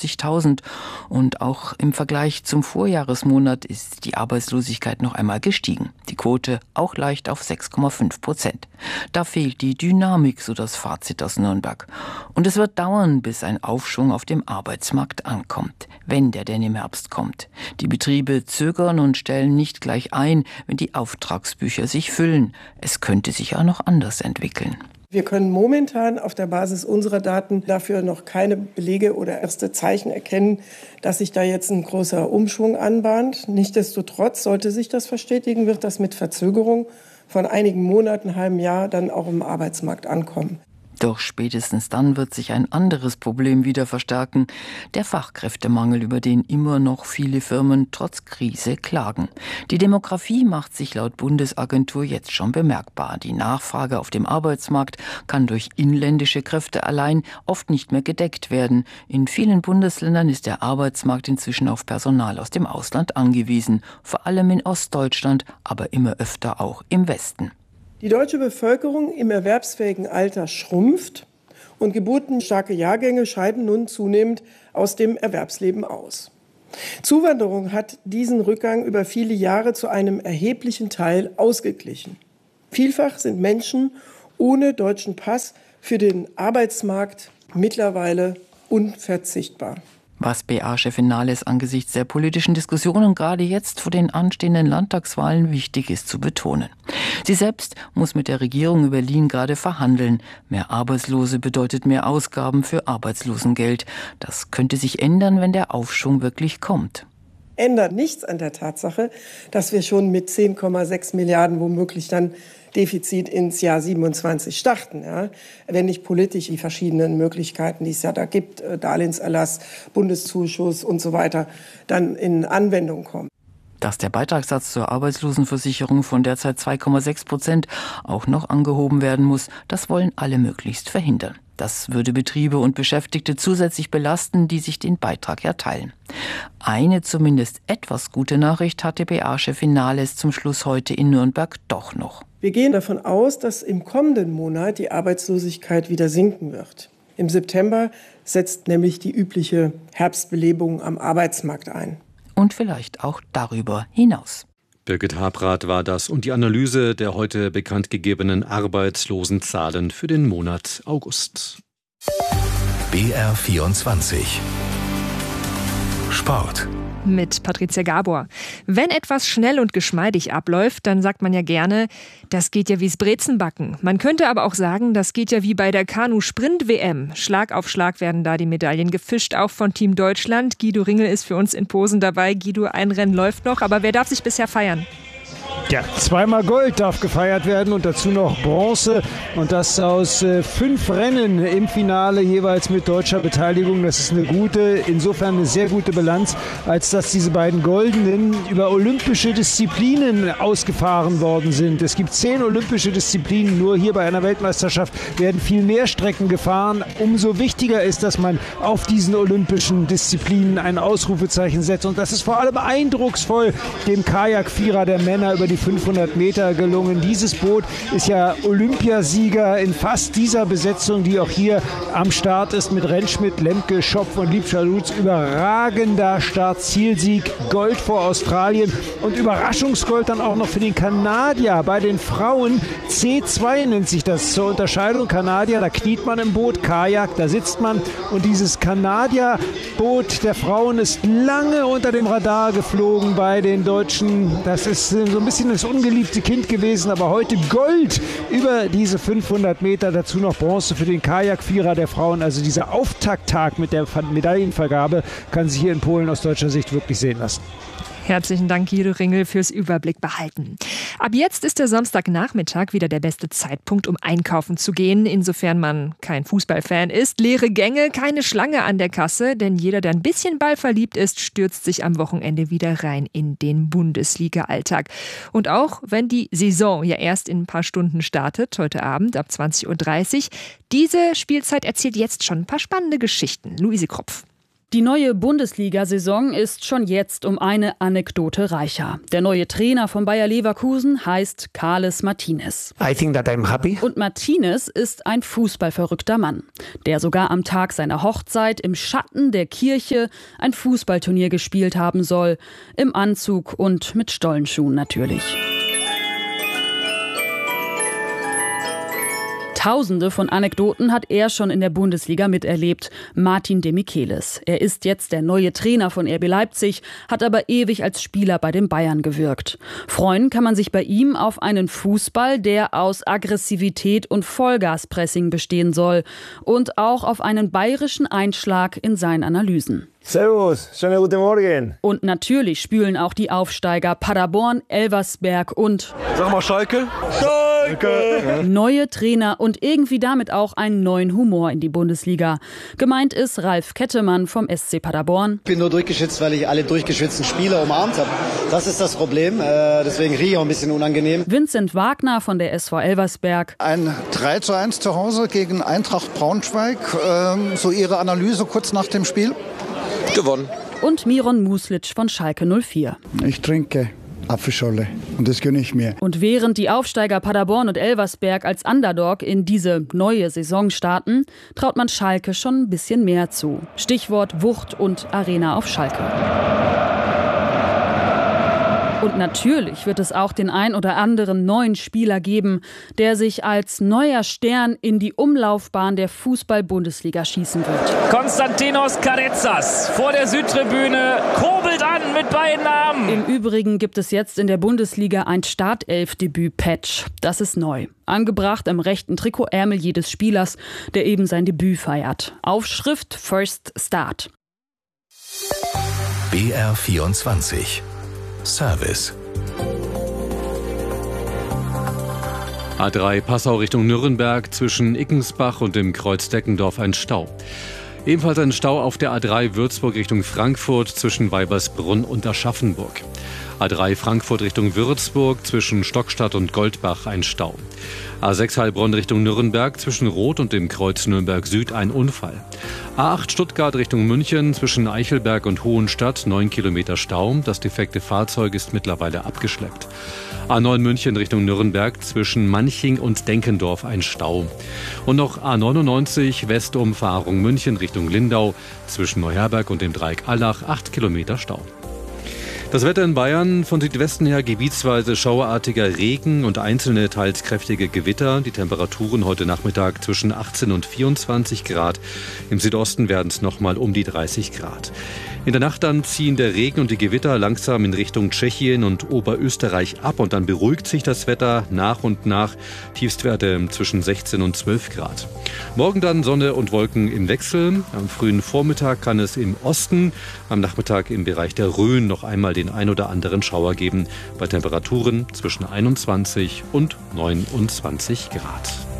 150.000. Und auch im Vergleich zum Vorjahresmonat ist die Arbeitslosigkeit noch einmal gestiegen. Die Quote auch leicht auf 6,5%. Da fehlt die Dynamik, so das Fazit aus Nürnberg. Und es wird dauern, bis ein Aufschwung auf dem Arbeitsmarkt ankommt, wenn der denn im Herbst kommt. Die Betriebe zögern und stellen nicht gleich ein, wenn die Auftragsbücher sich füllen. Es könnte sich auch noch anders entwickeln. Wir können momentan auf der Basis unserer Daten dafür noch keine Belege oder erste Zeichen erkennen, dass sich da jetzt ein großer Umschwung anbahnt. Nichtsdestotrotz, sollte sich das verstetigen, wird das mit Verzögerung von einigen Monaten, halben Jahr dann auch im Arbeitsmarkt ankommen. Doch spätestens dann wird sich ein anderes Problem wieder verstärken. Der Fachkräftemangel, über den immer noch viele Firmen trotz Krise klagen. Die Demografie macht sich laut Bundesagentur jetzt schon bemerkbar. Die Nachfrage auf dem Arbeitsmarkt kann durch inländische Kräfte allein oft nicht mehr gedeckt werden. In vielen Bundesländern ist der Arbeitsmarkt inzwischen auf Personal aus dem Ausland angewiesen. Vor allem in Ostdeutschland, aber immer öfter auch im Westen. Die deutsche Bevölkerung im erwerbsfähigen Alter schrumpft und geburtenstarke Jahrgänge scheiden nun zunehmend aus dem Erwerbsleben aus. Zuwanderung hat diesen Rückgang über viele Jahre zu einem erheblichen Teil ausgeglichen. Vielfach sind Menschen ohne deutschen Pass für den Arbeitsmarkt mittlerweile unverzichtbar. Was BA-Chefin Nahles angesichts der politischen Diskussionen gerade jetzt vor den anstehenden Landtagswahlen wichtig ist zu betonen. Sie selbst muss mit der Regierung in Berlin gerade verhandeln. Mehr Arbeitslose bedeutet mehr Ausgaben für Arbeitslosengeld. Das könnte sich ändern, wenn der Aufschwung wirklich kommt. Ändert nichts an der Tatsache, dass wir schon mit 10,6 Milliarden womöglich dann Defizit ins Jahr 27 starten. Ja? Wenn nicht politisch die verschiedenen Möglichkeiten, die es ja da gibt, Darlehenserlass, Bundeszuschuss und so weiter, dann in Anwendung kommen. Dass der Beitragssatz zur Arbeitslosenversicherung von derzeit 2,6% auch noch angehoben werden muss, das wollen alle möglichst verhindern. Das würde Betriebe und Beschäftigte zusätzlich belasten, die sich den Beitrag erteilen. Eine zumindest etwas gute Nachricht hatte BA-Chefin Nahles zum Schluss heute in Nürnberg doch noch. Wir gehen davon aus, dass im kommenden Monat die Arbeitslosigkeit wieder sinken wird. Im September setzt nämlich die übliche Herbstbelebung am Arbeitsmarkt ein. Und vielleicht auch darüber hinaus. Birgit Habrath war das und die Analyse der heute bekannt gegebenen Arbeitslosenzahlen für den Monat August. BR24 Sport. Mit Patricia Gabor. Wenn etwas schnell und geschmeidig abläuft, dann sagt man ja gerne, das geht ja wie's Brezenbacken. Man könnte aber auch sagen, das geht ja wie bei der Kanu-Sprint-WM. Schlag auf Schlag werden da die Medaillen gefischt, auch von Team Deutschland. Guido Ringel ist für uns in Posen dabei. Guido, ein Rennen läuft noch, aber wer darf sich bisher feiern? Ja, zweimal Gold darf gefeiert werden und dazu noch Bronze und das aus 5 Rennen im Finale jeweils mit deutscher Beteiligung. Das ist eine gute, insofern eine sehr gute Bilanz, als dass diese beiden Goldenen über olympische Disziplinen ausgefahren worden sind. Es gibt 10 olympische Disziplinen, nur hier bei einer Weltmeisterschaft werden viel mehr Strecken gefahren. Umso wichtiger ist, dass man auf diesen olympischen Disziplinen ein Ausrufezeichen setzt und das ist vor allem eindrucksvoll dem Kajakvierer der Männer über die 500 Meter gelungen. Dieses Boot ist ja Olympiasieger in fast dieser Besetzung, die auch hier am Start ist mit Rentschmidt, Lemke, Schopf und Liebscher-Lutz. Überragender Start-Zielsieg, Gold vor Australien und Überraschungsgold dann auch noch für den Kanadier. Bei den Frauen C2 nennt sich das zur Unterscheidung. Kanadier, da kniet man im Boot, Kajak, da sitzt man und dieses Kanadier-Boot der Frauen ist lange unter dem Radar geflogen bei den Deutschen. Das ist so ein bisschen das ungeliebte Kind gewesen, aber heute Gold über diese 500 Meter, dazu noch Bronze für den Kajakvierer der Frauen. Also dieser Auftakttag mit der Medaillenvergabe kann sich hier in Polen aus deutscher Sicht wirklich sehen lassen. Herzlichen Dank, Guido Ringel, fürs Überblick behalten. Ab jetzt ist der Samstagnachmittag wieder der beste Zeitpunkt, um einkaufen zu gehen, insofern man kein Fußballfan ist. Leere Gänge, keine Schlange an der Kasse, denn jeder, der ein bisschen ballverliebt ist, stürzt sich am Wochenende wieder rein in den Bundesliga-Alltag. Und auch wenn die Saison ja erst in ein paar Stunden startet, heute Abend ab 20:30 Uhr, diese Spielzeit erzählt jetzt schon ein paar spannende Geschichten. Luise Kropf. Die neue Bundesliga-Saison ist schon jetzt um eine Anekdote reicher. Der neue Trainer von Bayer Leverkusen heißt Carles Martinez. I think that I'm happy. Und Martinez ist ein fußballverrückter Mann, der sogar am Tag seiner Hochzeit im Schatten der Kirche ein Fußballturnier gespielt haben soll. Im Anzug und mit Stollenschuhen natürlich. Tausende von Anekdoten hat er schon in der Bundesliga miterlebt. Martin Demichelis. Er ist jetzt der neue Trainer von RB Leipzig, hat aber ewig als Spieler bei den Bayern gewirkt. Freuen kann man sich bei ihm auf einen Fußball, der aus Aggressivität und Vollgaspressing bestehen soll. Und auch auf einen bayerischen Einschlag in seinen Analysen. Servus, schönen guten Morgen. Und natürlich spülen auch die Aufsteiger Paderborn, Elversberg und... Sag mal Schalke. Schalke! Neue Trainer und irgendwie damit auch einen neuen Humor in die Bundesliga. Gemeint ist Ralf Kettemann vom SC Paderborn. Ich bin nur durchgeschwitzt, weil ich alle durchgeschwitzten Spieler umarmt habe. Das ist das Problem, deswegen rieche ich auch ein bisschen unangenehm. Vincent Wagner von der SV Elversberg. Ein 3:1 zu Hause gegen Eintracht Braunschweig. So Ihre Analyse kurz nach dem Spiel? Gewonnen. Und Miron Muslitsch von Schalke 04. Ich trinke Apfelschorle und das gönne ich mir. Und während die Aufsteiger Paderborn und Elversberg als Underdog in diese neue Saison starten, traut man Schalke schon ein bisschen mehr zu. Stichwort Wucht und Arena auf Schalke. Und natürlich wird es auch den ein oder anderen neuen Spieler geben, der sich als neuer Stern in die Umlaufbahn der Fußball-Bundesliga schießen wird. Konstantinos Karezas vor der Südtribüne kurbelt an mit beiden Armen. Im Übrigen gibt es jetzt in der Bundesliga ein Startelf-Debüt-Patch. Das ist neu. Angebracht im rechten Trikotärmel jedes Spielers, der eben sein Debüt feiert. Aufschrift First Start. BR24 Service. A3 Passau Richtung Nürnberg, zwischen Ickensbach und dem Kreuz Deckendorf ein Stau. Ebenfalls ein Stau auf der A3 Würzburg Richtung Frankfurt, zwischen Weibersbrunn und Aschaffenburg. A3 Frankfurt Richtung Würzburg, zwischen Stockstadt und Goldbach ein Stau. A6 Heilbronn Richtung Nürnberg, zwischen Roth und dem Kreuz Nürnberg Süd ein Unfall. A8 Stuttgart Richtung München, zwischen Eichelberg und Hohenstadt 9 Kilometer Stau. Das defekte Fahrzeug ist mittlerweile abgeschleppt. A9 München Richtung Nürnberg, zwischen Manching und Denkendorf ein Stau. Und noch A99 Westumfahrung München Richtung Lindau, zwischen Neuherberg und dem Dreieck Allach 8 Kilometer Stau. Das Wetter in Bayern: von Südwesten her gebietsweise schauerartiger Regen und einzelne teils kräftige Gewitter. Die Temperaturen heute Nachmittag zwischen 18 und 24 Grad. Im Südosten werden es nochmal um die 30 Grad. In der Nacht dann ziehen der Regen und die Gewitter langsam in Richtung Tschechien und Oberösterreich ab und dann beruhigt sich das Wetter nach und nach. Tiefstwerte zwischen 16 und 12 Grad. Morgen dann Sonne und Wolken im Wechsel. Am frühen Vormittag kann es im Osten, am Nachmittag im Bereich der Rhön noch einmal den ein oder anderen Schauer geben. Bei Temperaturen zwischen 21 und 29 Grad.